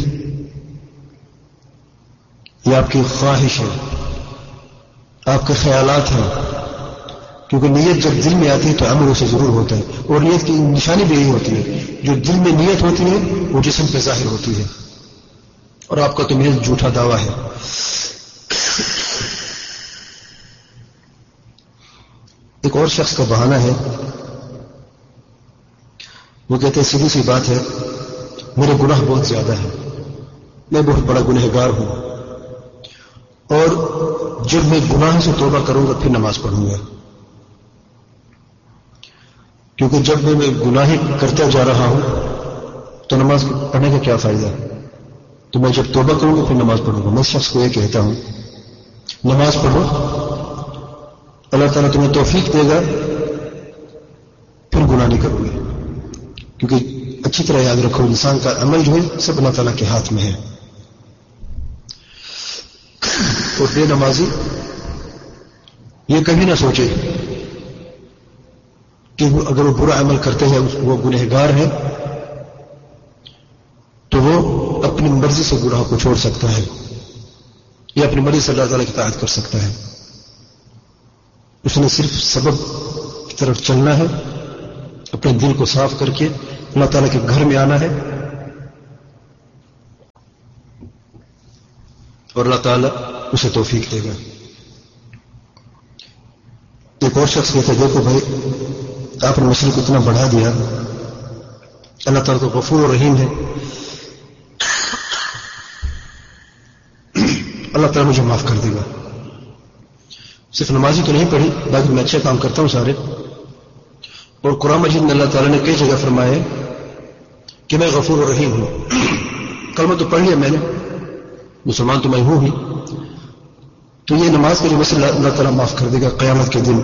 یہ آپ کی خواہش ہے، آپ کے خیالات ہیں. کیونکہ نیت جب دل میں آتی ہے تو عمل اسے ضرور ہوتا ہے. اور نیت کی نشانی بھی یہی ہوتی ہے، جو دل میں نیت ہوتی ہے وہ جسم پہ ظاہر ہوتی ہے. اور آپ کا تو محض جھوٹا دعویٰ ہے. ایک اور شخص کا بہانہ ہے، وہ کہتے ہیں سیدھی سی بات ہے میرے گناہ بہت زیادہ ہیں، میں بہت بڑا گنہگار ہوں، اور جب میں گناہ سے توبہ کروں گا پھر نماز پڑھوں گا. کیونکہ جب میں گناہ کرتا جا رہا ہوں تو نماز پڑھنے کا کیا فائدہ؟ تو میں جب توبہ کروں گا پھر نماز پڑھوں گا. میں اس شخص کو یہ کہتا ہوں نماز پڑھو، اللہ تعالیٰ تمہیں توفیق دے گا، پھر گناہ نہیں کرو گے. کیونکہ اچھی طرح یاد رکھو انسان کا عمل جو ہے سب اللہ تعالیٰ کے ہاتھ میں ہے. اور بے نمازی یہ کبھی نہ سوچے کہ اگر وہ برا عمل کرتے ہیں وہ گنہگار ہے تو وہ اپنی مرضی سے گناہ کو چھوڑ سکتا ہے یا اپنی مرضی سے اللہ تعالیٰ کی اطاعت کر سکتا ہے. اس نے صرف سبب کی طرف چلنا ہے اپنے دل کو صاف کر کے اللہ تعالیٰ کے گھر میں آنا ہے، اور اللہ تعالیٰ اسے توفیق دے گا۔ ایک اور شخص کہتا ہے دیکھو بھائی آپ نے مسئلے کو اتنا بڑھا دیا، اللہ تعالیٰ تو غفور و رحیم ہے، اللہ تعالیٰ مجھے معاف کر دے گا۔ صرف نمازی تو نہیں پڑھی، باقی میں اچھے کام کرتا ہوں سارے، اور قرآن مجید میں اللہ تعالیٰ نے کئی جگہ فرمایا کہ میں غفور و رحیم ہوں۔ کلمہ تو پڑھ لیا میں نے، مسلمان تو میں ہوں ہی، تو یہ نماز کے وجہ سے اللہ تعالیٰ معاف کر دے گا قیامت کے دن۔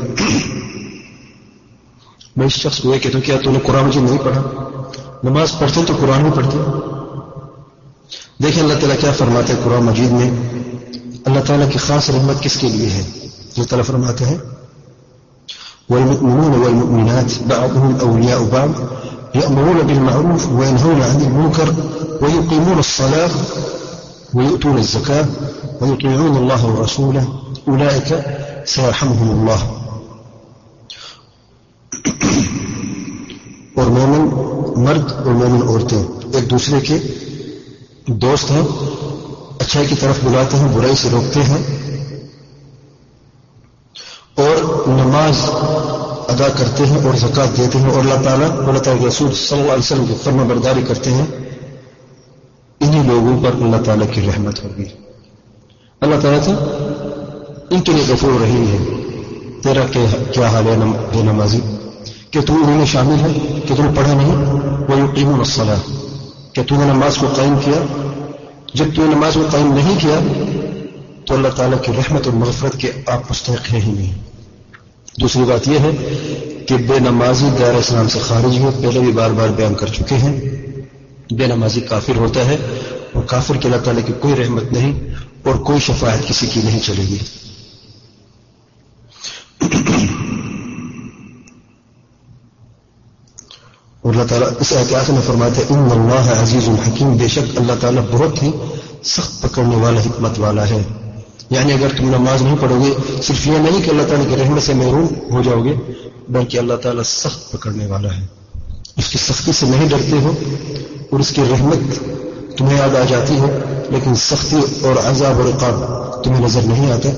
میں اس شخص کو یہ کہتا ہوں کیا تو نے قرآن مجید نہیں پڑھا؟ نماز پڑھتے تو قرآن بھی پڑھتے۔ دیکھیں اللہ تعالیٰ کیا فرماتے ہیں قرآن مجید میں، اللہ تعالیٰ کی خاص رحمت کس کے لیے ہے؟ اللہ تعالیٰ فرماتے ہیں والمؤمنون والمؤمنات بعضهم أولياء بعض يأمرون بالمعروف وينهون عن المنكر ويقيمون الصلاة ويؤتون الزكاة ويطيعون الله ورسوله أولئك سيرحمهم الله۔ اور مومن مرد اور مومن عورتیں ایک دوسرے کے دوست ہیں، اچھائی کی طرف بلاتے ہیں، برائی سے روکتے ہیں، اور نماز ادا کرتے ہیں اور زکوٰۃ دیتے ہیں، اور اللہ تعالیٰ کے رسول صلی اللہ علیہ وسلم کی فرما برداری کرتے ہیں، انہی لوگوں پر اللہ تعالیٰ کی رحمت ہوگی۔ اللہ تعالیٰ تو ان کے لیے غفور رحیم ہے۔ تیرا کیا حال ہے بے نمازی؟ کہ تم انہوں نے شامل ہے کہ تم نے پڑھا نہیں؟ وَيُقِيمُونَ الصَّلَاةَ، کہ تم نے نماز کو قائم کیا؟ جب تم نے نماز کو قائم نہیں کیا تو اللہ تعالیٰ کی رحمت اور مغفرت کے آپ مستحق ہیں ہی نہیں۔ دوسری بات یہ ہے کہ بے نمازی دائرہ اسلام سے خارج ہے، پہلے بھی بار بار بیان کر چکے ہیں۔ بے نمازی کافر ہوتا ہے، اور کافر کے اللہ تعالیٰ کی کوئی رحمت نہیں اور کوئی شفاعت کسی کی نہیں چلے گی۔ اور اللہ تعالیٰ اس احتیاط میں فرماتے ہیں ان اللہ عزیز الحکیم، بے شک اللہ تعالیٰ بہت ہی سخت پکڑنے والا، حکمت والا ہے۔ یعنی اگر تم نماز نہیں پڑھو گے، صرف یہ نہیں کہ اللہ تعالیٰ کی رحمت سے محروم ہو جاؤ گے، بلکہ اللہ تعالیٰ سخت پکڑنے والا ہے، اس کی سختی سے نہیں ڈرتے ہو، اور اس کی رحمت تمہیں یاد آ جاتی ہے، لیکن سختی اور عذاب اور عقاب تمہیں نظر نہیں آتا۔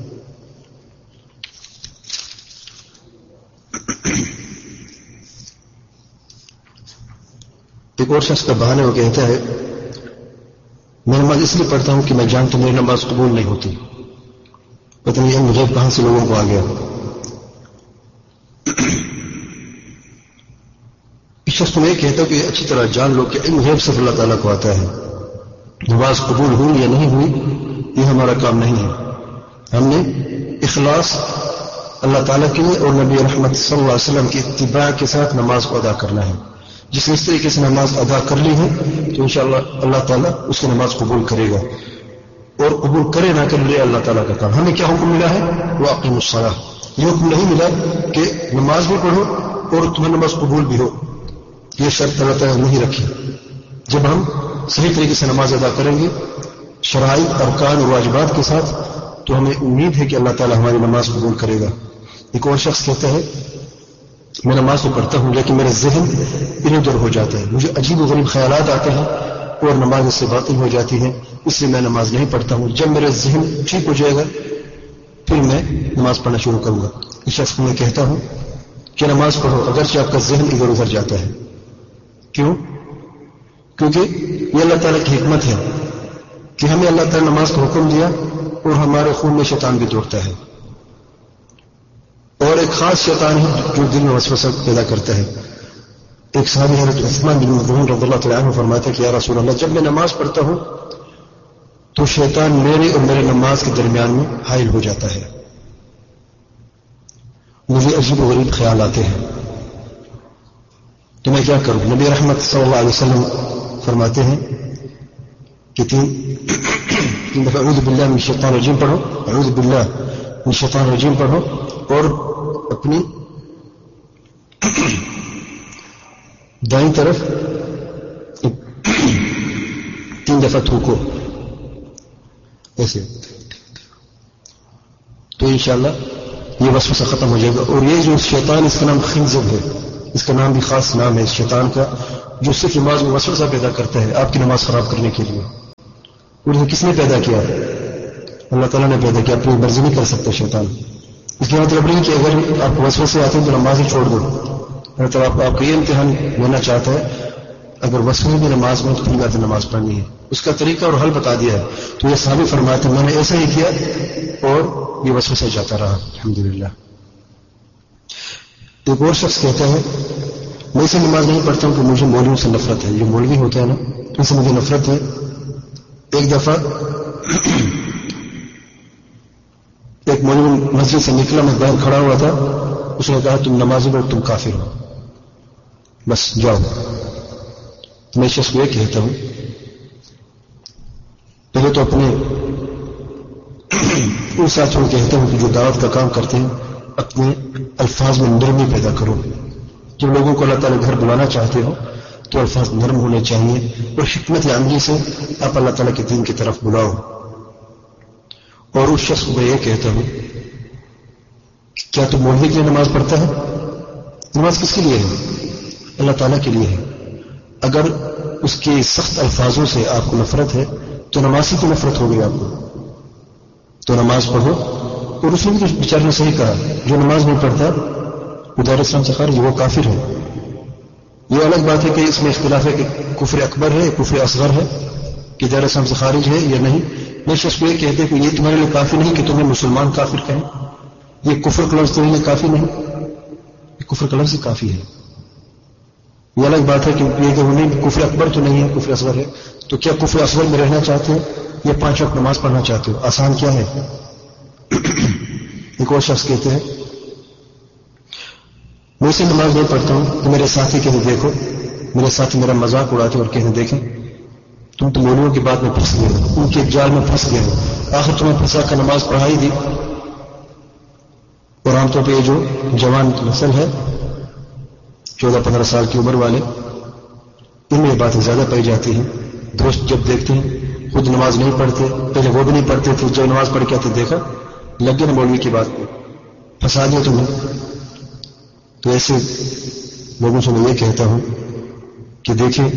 ایک اور شخص کا بہانے وہ کہتا ہے میں نماز اس لیے پڑھتا ہوں کہ میں جانتا ہوں میری نماز قبول نہیں ہوتی، پتہ نہیں مجھے کہاں سے لوگوں کو آ گیا۔ اس شخص کو میں کہتا ہوں کہ اچھی طرح جان لو کہ علم غیب صرف اللہ تعالیٰ کو آتا ہے، نماز قبول ہوئی یا نہیں ہوئی یہ ہمارا کام نہیں ہے۔ ہم نے اخلاص اللہ تعالیٰ کے لیے اور نبی رحمت صلی اللہ علیہ وسلم کی اتباع کے ساتھ نماز کو ادا کرنا ہے۔ جس نے اس طریقے سے نماز ادا کر لی ہے تو انشاءاللہ اللہ تعالیٰ اس کی نماز قبول کرے گا، اور قبول کرے نہ کرے اللہ تعالیٰ کا کام۔ ہمیں کیا حکم ملا ہے؟ وَأَقِيمُوا الصَّلَاةَ، یہ حکم نہیں ملا کہ نماز بھی پڑھو اور تمہیں نماز قبول بھی ہو، یہ شرط اللہ تعالیٰ نہیں رکھی۔ جب ہم صحیح طریقے سے نماز ادا کریں گے شرائط، ارکان اور واجبات کے ساتھ، تو ہمیں امید ہے کہ اللہ تعالیٰ ہماری نماز قبول کرے گا۔ ایک اور شخص کہتا ہے میں نماز تو پڑھتا ہوں لیکن میرا ذہن ادھر ادھر ہو جاتا ہے، مجھے عجیب و غریب خیالات آتے ہیں اور نماز اس سے باطل ہو جاتی ہے، اس لیے میں نماز نہیں پڑھتا ہوں۔ جب میرا ذہن ٹھیک ہو جائے گا پھر میں نماز پڑھنا شروع کروں گا۔ اس شخص کو میں کہتا ہوں کہ نماز پڑھو اگرچہ آپ کا ذہن ادھر ادھر جاتا ہے۔ کیوں؟ کیونکہ یہ اللہ تعالیٰ کی حکمت ہے کہ ہمیں اللہ تعالیٰ نماز کا حکم دیا اور ہمارے خون میں شیطان بھی دوڑتا ہے، اور ایک خاص شیطان ہے جو دل میں وسوسہ پیدا کرتا ہے۔ ایک صحابی حضرت عثمان بن مظعون رضی اللہ تعالیٰ عنہ فرماتے کہ یا رسول اللہ جب میں نماز پڑھتا ہوں تو شیطان میرے اور میرے نماز کے درمیان میں حائل ہو جاتا ہے، مجھے عجیب و غریب خیال آتے ہیں، تو میں کیا کروں؟ نبی رحمت صلی اللہ علیہ وسلم فرماتے ہیں کہ تین دفعہ اعوذ باللہ من الشیطان الرجیم پڑھو، اعوذ باللہ من الشیطان الرجیم پڑھو، اور اپنی دائیں طرف 3 دفعہ تھوکو ایسے، تو انشاءاللہ یہ وسوسہ ختم ہو جائے گا۔ اور یہ جو شیطان اس کا نام خنزب ہے، اس کا نام بھی خاص نام ہے شیطان کا، جو صرف نماز میں وسوسہ پیدا کرتا ہے آپ کی نماز خراب کرنے کے لیے. اور اسے کس نے پیدا کیا؟ اللہ تعالیٰ نے پیدا کیا. اپنی مرضی نہیں کر سکتا شیطان. اس کا مطلب نہیں کہ اگر آپ کو وسوسے آتے ہیں تو نماز ہی چھوڑ دو. اللہ تعالیٰ آپ کو یہ امتحان لینا چاہتا ہے، اگر وسوسے بھی نماز میں تو پھر بات نماز پڑھنی ہے. اس کا طریقہ اور حل بتا دیا ہے. تو یہ صحابی فرماتے ہیں میں نے ایسا ہی کیا اور یہ وسوسہ جاتا رہا الحمدللہ. ایک اور شخص کہتا ہے میں اسے نماز نہیں پڑھتا ہوں کہ مجھے مولویوں سے نفرت ہے. جو مولوی ہوتا ہے نا ان سے مجھے نفرت ہے. ایک دفعہ ایک مولوی مسجد سے نکلا، میں باہر کھڑا ہوا تھا، اس نے کہا تم نمازی ہو، تم کافر ہو، بس جاؤ. میں شخص کو یہ کہتا ہوں پہلے تو اپنے ان ساتھیوں کو کہتا ہوں کہ جو دعوت کا کام کرتے ہیں اپنے الفاظ میں نرمی پیدا کرو. جب لوگوں کو اللہ تعالیٰ گھر بلانا چاہتے ہو تو الفاظ نرم ہونے چاہیے اور حکمت عملی سے آپ اللہ تعالیٰ کے دین کی طرف بلاؤ. اور اس شخص کو میں یہ کہتا ہوں کیا تو مولوی کے لیے نماز پڑھتا ہے؟ نماز کس کے لیے ہے؟ اللہ تعالیٰ کے لیے ہے. اگر اس کے سخت الفاظوں سے آپ کو نفرت ہے تو نماز کی نفرت ہو گئی آپ کو. تو نماز پڑھو. اور اس نے بھی بیچارے نے صحیح کہا، جو نماز نہیں پڑھتا وہ دائرہ اسلام سے خارج، وہ کافر ہے. یہ الگ بات ہے کہ اس میں اختلاف ہے کہ کفر اکبر ہے کفر اصغر ہے، کہ دائرہ اسلام سے خارج ہے یا نہیں. میں شخص کو یہ کہتے ہیں کہ یہ تمہارے لیے کافی نہیں کہ تمہیں مسلمان کافر کہیں. یہ کفر کا لفظ تمہارے لیے کافی نہیں، یہ کفر کا لفظ ہی کافی ہے. یہ الگ بات ہے کہ یہ کہ وہ نہیں کفر اکبر تو نہیں ہے، کفر اصغر ہے. تو کیا کفر اصغر میں رہنا چاہتے ہیں یا 5 وقت نماز پڑھنا چاہتے ہو؟ آسان کیا ہے. ایک اور شخص کہتے ہیں میں سے نماز نہیں پڑھتا ہوں تو میرے ساتھی کہتے دیکھو، میرے ساتھی میرا مذاق اڑاتے اور کہتے دیکھیں تم تو مولویوں کی بات میں پھنس گئے ہو، ان کے جال میں پھنس گئے ہو، آخر تمہیں پھنسا کر نماز پڑھائی دی. اور عام طور پہ یہ جو جوان نسل ہے 14-15 سال کی عمر والے، ان میں یہ باتیں زیادہ پائی جاتی ہیں. دوست جب دیکھتے ہیں خود نماز نہیں پڑھتے، پہلے وہ بھی نہیں پڑھتے تھے، جب نماز پڑھ کے آتے دیکھا لگ گیا نا مولوی کی بات پھنسا دیا تمہیں. تو ایسے لوگوں سے میں یہ کہتا ہوں کہ دیکھیں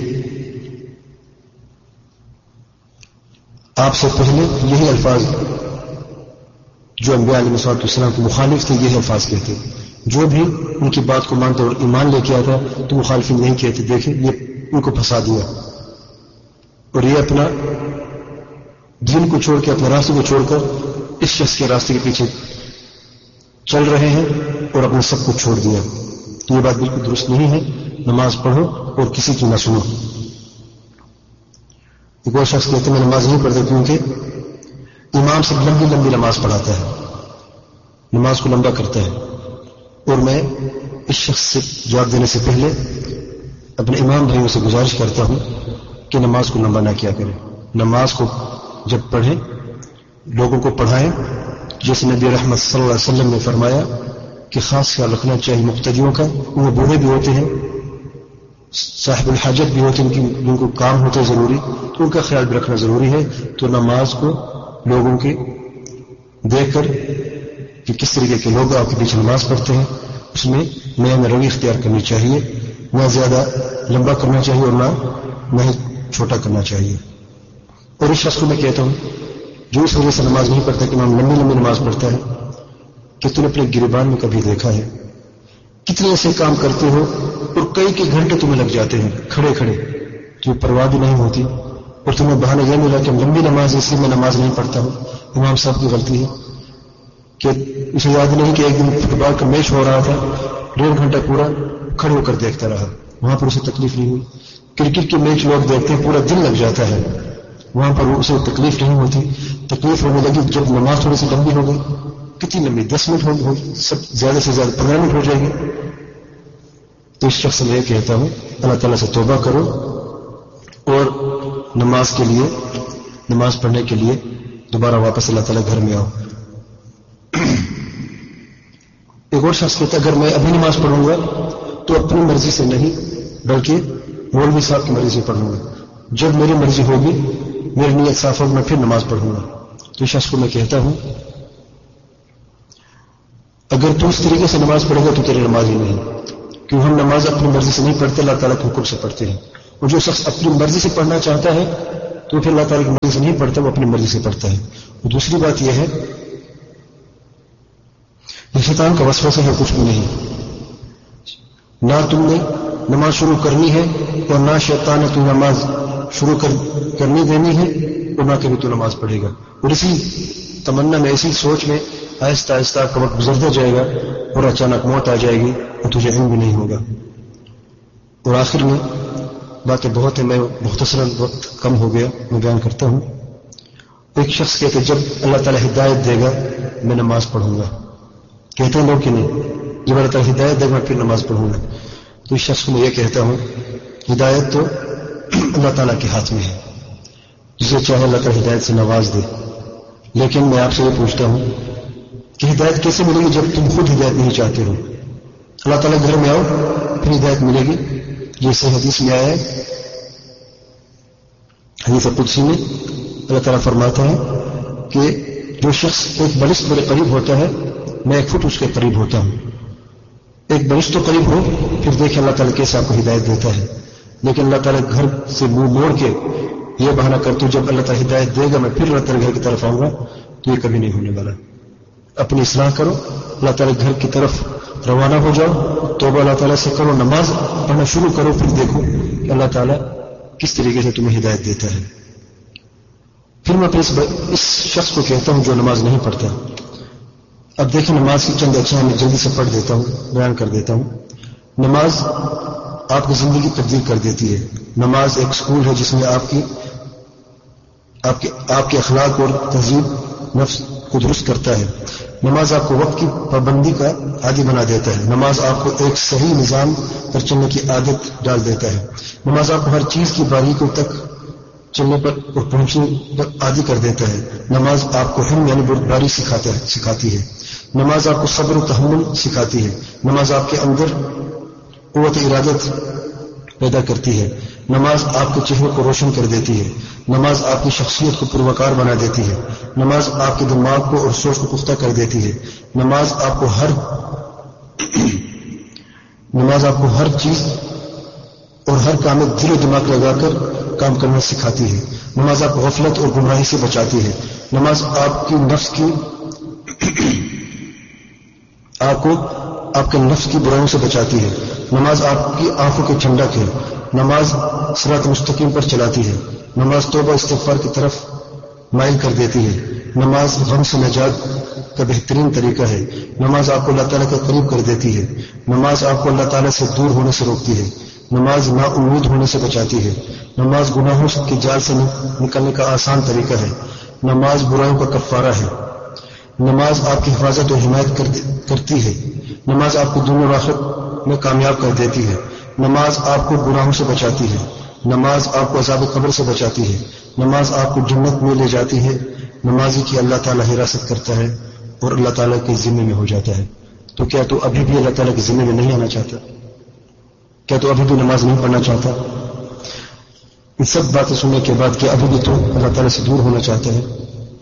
آپ سے پہلے یہی الفاظ جو انبیاء علیہ السلام کے مخالف تھے یہی الفاظ کہتے، جو بھی ان کی بات کو مانتے اور ایمان لے کے آتا تو مخالفین نہیں کہتے. دیکھیں یہ ان کو پھنسا دیا اور یہ اپنا دین کو چھوڑ کے اپنے راستے کو چھوڑ کر اس شخص کے راستے کے پیچھے چل رہے ہیں اور اپنے سب کو چھوڑ دیا. تو یہ بات بالکل درست نہیں ہے. نماز پڑھو اور کسی کی نہ سنو. ایک اور شخص کہتے میں نماز نہیں پڑھتا کیونکہ امام سے لمبی لمبی نماز پڑھاتا ہے، نماز کو لمبا کرتا ہے. اور میں اس شخص سے جواب دینے سے پہلے اپنے امام بھائیوں سے گزارش کرتا ہوں کہ نماز کو لمبا نہ کیا کریں. نماز کو جب پڑھیں لوگوں کو پڑھائیں، جیسے نبی رحمت صلی اللہ علیہ وسلم نے فرمایا کہ خاص خیال رکھنا چاہیے مقتدیوں کا. وہ بوڑھے بھی ہوتے ہیں، صاحب الحاجت بھی ہوتے ہیں، جن کو کام ہوتے ضروری، تو ان کا خیال بھی رکھنا ضروری ہے. تو نماز کو لوگوں کے دیکھ کر کہ کس طریقے کے لوگ آپ کے پیچھے نماز پڑھتے ہیں اس میں نیا روی اختیار کرنی چاہیے. نہ زیادہ لمبا کرنا چاہیے اور نہ ہی چھوٹا کرنا چاہیے. اور اس شخص کو میں کہتا ہوں جو اس وجہ سے نماز نہیں پڑھتا کہ امام لمبی لمبی نماز پڑھتا ہے کہ تم نے اپنے گریبان میں کبھی دیکھا ہے کتنے ایسے کام کرتے ہو اور کئی گھنٹے تمہیں لگ جاتے ہیں کھڑے کھڑے، تمہیں پرواہ بھی نہیں ہوتی اور تمہیں بہانہ یہ ملا کہ لمبی نماز اس لیے میں نماز نہیں پڑھتا ہوں. امام صاحب کی غلطی ہے کہ اسے یاد نہیں کہ ایک دن فٹ بال کا میچ ہو رہا تھا، 1.5 گھنٹہ پورا کھڑے ہو کر دیکھتا رہا، وہاں پر اسے تکلیف نہیں ہوئی. کرکٹ کے میچ لوگ دیکھتے ہیں پورا دن لگ جاتا ہے، وہاں پر اسے تکلیف نہیں ہوتی. تکلیف ہونے لگی جب نماز تھوڑی سی لمبی ہو گئی. کتنی لمبی؟ 10 منٹ ہو سب زیادہ سے زیادہ 15 منٹ ہو جائے گی. تو اس شخص سے میں کہتا ہوں اللہ تعالیٰ سے توبہ کرو اور نماز کے لیے، نماز پڑھنے کے لیے دوبارہ واپس اللہ تعالیٰ گھر میں آؤ. ایک اور شخص کہتا ہے اگر میں ابھی نماز پڑھوں گا تو اپنی مرضی سے نہیں بلکہ مولوی صاحب کی مرضی سے پڑھوں گا. جب میری مرضی ہوگی میری نیت صاف ہوگی میں پھر نماز پڑھوں گا. تو اس شخص کو میں کہتا ہوں اگر تو اس طریقے سے نماز پڑھے گا تو تیری نماز ہی نہیں. کہ ہم نماز اپنی مرضی سے نہیں پڑھتے، اللہ تعالیٰ کے حکم سے پڑھتے ہیں. اور جو شخص اپنی مرضی سے پڑھنا چاہتا ہے تو پھر اللہ تعالیٰ کی مرضی سے نہیں پڑھتا، وہ اپنی مرضی سے پڑھتا ہے. اور دوسری بات یہ ہے کہ شیطان کا وسوسہ ہے کچھ بھی نہیں. نہ تم نے نماز شروع کرنی ہے اور نہ شیطان نے تم نماز شروع کرنی دینی ہے اور نہ کبھی تو نماز پڑھے گا. اور اسی تمنا میں، اسی سوچ میں آہستہ آہستہ کا وقت گزرتا جائے گا اور اچانک موت آ جائے گی اور تجھے علم بھی نہیں ہوگا. اور آخر میں باتیں بہت ہیں، میں مختصراً وقت کم ہو گیا، میں بیان کرتا ہوں. ایک شخص کہتے جب اللہ تعالیٰ ہدایت دے گا میں نماز پڑھوں گا. کہتے ہیں لوگ کہ نہیں، جب اللہ تعالیٰ ہدایت دے گا میں پھر نماز پڑھوں گا. تو اس شخص کو میں یہ کہتا ہوں ہدایت تو اللہ تعالیٰ کے ہاتھ میں ہے، جسے چاہے اللہ تعالیٰ ہدایت سے نواز دے. لیکن میں آپ سے یہ پوچھتا ہوں کہ ہدایت کیسے ملے گی جب تم خود ہدایت نہیں چاہتے ہو؟ اللہ تعالیٰ گھر میں آؤ پھر ہدایت ملے گی. جیسے حدیث میں آیا ہے، حدیث قدسی میں اللہ تعالیٰ فرماتا ہے کہ جو شخص ایک برس میرے قریب ہوتا ہے میں 1 فٹ اس کے قریب ہوتا ہوں. ایک برس تو قریب ہو پھر دیکھیں اللہ تعالیٰ کیسے آپ کو ہدایت دیتا ہے. لیکن اللہ تعالیٰ گھر سے منہ موڑ کے یہ بہانہ کرتے جب اللہ تعالیٰ ہدایت دے گا میں پھر اللہ تعالیٰ گھر کی طرف آؤں گا، تو یہ کبھی نہیں ہونے والا. اپنی اصلاح کرو، اللہ تعالیٰ گھر کی طرف روانہ ہو جاؤ، توبہ اللہ تعالیٰ سے کرو، نماز پڑھنا شروع کرو، پھر دیکھو کہ اللہ تعالیٰ کس طریقے سے تمہیں ہدایت دیتا ہے. پھر میں اپنے اس شخص کو کہتا ہوں جو نماز نہیں پڑھتا. اب دیکھیں نماز کی چند اقسام میں جلدی سے پڑھ دیتا ہوں، بیان کر دیتا ہوں. نماز آپ کی زندگی تبدیل کر دیتی ہے. نماز ایک سکول ہے جس میں آپ کے اخلاق اور تہذیب نفس کو درست کرتا ہے. نماز آپ کو وقت کی پابندی کا عادی بنا دیتا ہے. نماز آپ کو ایک صحیح نظام پر چلنے کی عادت ڈال دیتا ہے. نماز آپ کو ہر چیز کی باریکیوں تک چلنے پر اور پہنچنے پر عادی کر دیتا ہے. نماز آپ کو حلم یعنی بردباری سکھاتی ہے. نماز آپ کو صبر و تحمل سکھاتی ہے. نماز آپ کے اندر قوت ارادت پیدا کرتی ہے. نماز آپ کے چہرے کو روشن کر دیتی ہے. نماز آپ کی شخصیت کو پروکار بنا دیتی ہے. نماز آپ کے دماغ کو اور سوچ کو پختہ کر دیتی ہے. نماز آپ کو ہر چیز اور ہر کام میں دل و دماغ لگا کر کام کرنا سکھاتی ہے. نماز آپ کو غفلت اور گمراہی سے بچاتی ہے. نماز آپ کے نفس کی برائیوں سے بچاتی ہے. نماز آپ کی آنکھوں کے ٹھنڈک ہے. نماز صراط مستقیم پر چلاتی ہے. نماز توبہ استغفار کی طرف مائل کر دیتی ہے. نماز غم سے نجات کا بہترین طریقہ ہے. نماز آپ کو اللہ تعالیٰ کے قریب کر دیتی ہے. نماز آپ کو اللہ تعالیٰ سے دور ہونے سے روکتی ہے. نماز نا امید ہونے سے بچاتی ہے. نماز گناہوں کے جال سے نکلنے کا آسان طریقہ ہے. نماز برائیوں کا کفارہ ہے. نماز آپ کی حفاظت اور حمایت کرتی ہے. نماز آپ کو دنیا و آخرت میں کامیاب کر دیتی ہے. نماز آپ کو گناہوں سے بچاتی ہے. نماز آپ کو عذاب قبر سے بچاتی ہے. نماز آپ کو جنت میں لے جاتی ہے. نمازی کی اللہ تعالیٰ حراست کرتا ہے اور اللہ تعالیٰ کے ذمے میں ہو جاتا ہے. تو کیا تو ابھی بھی اللہ تعالیٰ کے ذمے میں نہیں آنا چاہتا؟ کیا تو ابھی بھی نماز نہیں پڑھنا چاہتا؟ ان سب باتیں سننے کے بعد کیا ابھی بھی تو اللہ تعالیٰ سے دور ہونا چاہتا ہے؟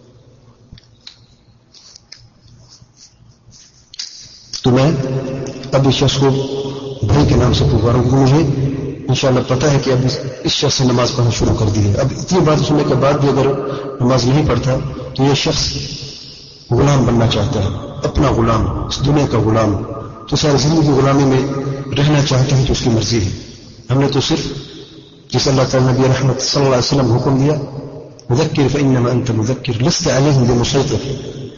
تو میں اب اس شخص کو بھائی کے نام سے پکاروں گا. مجھے انشاءاللہ پتا ہے کہ اب اس شخص نے نماز پڑھنا شروع کر دی ہے. اب اتنی بات سننے کے بعد بھی اگر نماز نہیں پڑھتا تو یہ شخص غلام بننا چاہتا ہے، اپنا غلام، اس دنیا کا غلام. تو ساری زندگی غلامی میں رہنا چاہتا ہے تو اس کی مرضی ہے. ہم نے تو صرف جس اللہ تعالیٰ نبی رحمت صلی اللہ علیہ وسلم حکم دیا مذکر فإنما أنت مذکر لست علیہم بمسیطر،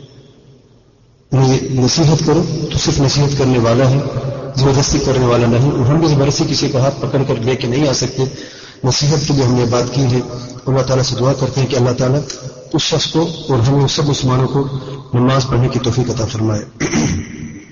نصیحت کرو تو صرف نصیحت کرنے والا ہے، زبردستی کرنے والا نہیں. اور ہم بھی زبردستی کسی کا ہاتھ پکڑ کر لے کے نہیں آ سکتے. نصیحت کے لیے ہم نے بات کی ہے. اللہ تعالیٰ سے دعا کرتے ہیں کہ اللہ تعالیٰ اس شخص کو اور ہمیں سب مسلمانوں کو نماز پڑھنے کی توفیق عطا فرمائے.